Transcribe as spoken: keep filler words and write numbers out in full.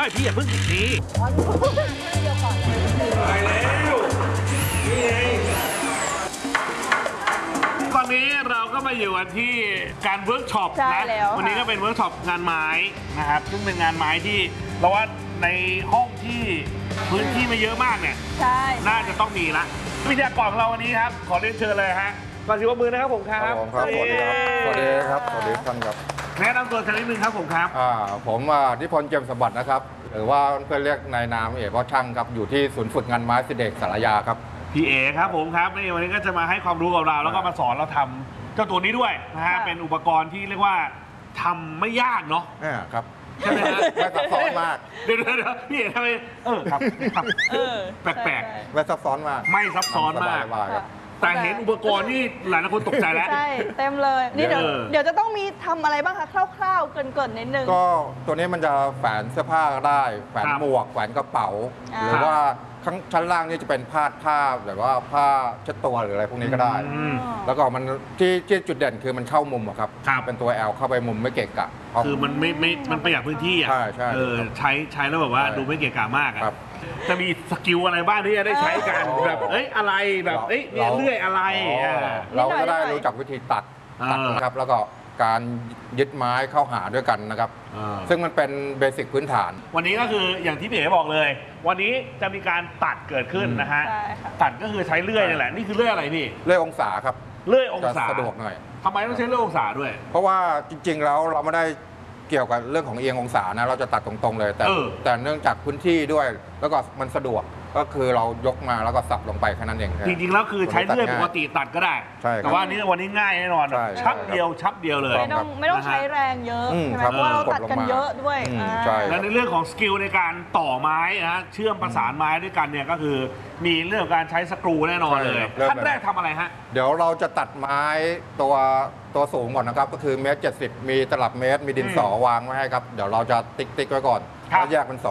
ไม่พี่อย่าเพิ่งติดนี้ตายแล้วนี่ไงตอนนี้เราก็มาอยู่กันที่การเวิร์กช็อปนะวันนี้ก็เป็นเวิร์กช็อปงานไม้นะครับซึ่งเป็นงานไม้ที่เราว่าในห้องที่พื้นที่ไม่เยอะมากเนี่ยน่าจะต้องมีละวิทยากรของเราวันนี้ครับขอเรียนเชิญเลยฮะก่อนที่ว่ามือนะครับผมครับสวัสดีครับสวัสดีครับสวัสดีท่านครับแนะนำตัวสักนิดนึงครับผมครับอ่าผมนิพนธ์เจียมสมบัตินะครับหรือว่าเพื่อนเรียกนายนามเอกว่าช่างครับอยู่ที่ศูนย์ฝึกงานไม้สิเดกสารยาครับพี่เอครับผมครับในวันนี้ก็จะมาให้ความรู้กับเราแล้วก็มาสอนเราทำเจ้าตัวนี้ด้วยนะฮะเป็นอุปกรณ์ที่เรียกว่าทำไม่ยากเนาะอ่าครับใช่ไหมฮะไม่ซับซ้อนมากเดี๋ยวเดี๋ยวพี่เอทำไมเออครับแปลกๆไม่ซับซ้อนมากไม่ซับซ้อนมากแต่เห็นอุปกรณ์นี่หลายคนตกใจแล้วใช่เต็มเลยนี่เดี๋ยวเดี๋ยวจะต้องมีทำอะไรบ้างคะคร่าวๆเกินๆนิดนึงก็ตัวนี้มันจะแฝนเสื้อผ้าก็ได้แฝนหมวกแฝนกระเป๋าหรือว่าข้างชั้นล่างนี่จะเป็นผ้าผ้าแบบว่าผ้าเช็ดตัวหรืออะไรพวกนี้ก็ได้แล้วก็มันที่ที่จุดเด่นคือมันเข้ามุมอะครับเป็นตัว L เข้าไปมุมไม่เกะกะคือมันไม่ไม่มันประหยัดพื้นที่อ่ะใช่ใช่เออใช้ใช้แล้วแบบว่าดูไม่เกะกะมากอ่ะจะมีสกิลอะไรบ้างที่จะได้ใช้กันแบบเอ้ยอะไรแบบเอ้ยเนี่ยเลื่อยอะไรเราก็ได้รู้จักวิธีตัดตัดนะครับแล้วก็การยึดไม้เข้าหาด้วยกันนะครับซึ่งมันเป็นเบสิกพื้นฐานวันนี้ก็คืออย่างที่พี่เอ๋บอกเลย วันนี้จะมีการตัดเกิดขึ้นนะฮะตัดก็คือใช้เลื่อยนี่แหละนี่คือเลื่อยอะไรพี่เลื่อยองศาครับเลื่อยองศาสะดวกหน่อยทำไมต้องใช้เลื่อยองศาด้วยเพราะว่าจริงๆแล้วเราไม่ได้เกี่ยวกับเรื่องของเอียงองศานะเราจะตัดตรงๆเลยแต่แต่เนื่องจากพื้นที่ด้วยแล้วก็มันสะดวกก็คือเรายกมาแล้วก็สับลงไปแค่นั้นเองจริงๆแล้วคือใช้เลื่อยปกติตัดก็ได้แต่ว่านี้วันนี้ง่ายแน่นอนชับเดียวชับเดียวเลยไม่ต้องไม่ต้องใช้แรงเยอะใช่ไหมเพราะว่าเราตัดกันเยอะด้วยและในเรื่องของสกิลในการต่อไม้นะเชื่อมประสานไม้ด้วยกันเนี่ยก็คือมีเรื่องการใช้สกรูแน่นอนเลยขั้นแรกทำอะไรฮะเดี๋ยวเราจะตัดไม้ตัวตัวสูงก่อนนะครับก็คือเมตรเจ็ดสิบมีตลับเมตรมีดินสอวางไว้ให้ครับเดี๋ยวเราจะติ๊กติ๊กไว้ก่อนแล้วแยกเป็นส